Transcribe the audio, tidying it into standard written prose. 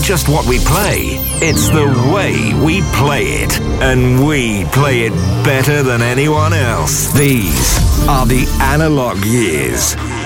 not just what we play, it's the way we play it. And we play it better than anyone else. These are the Analog Years.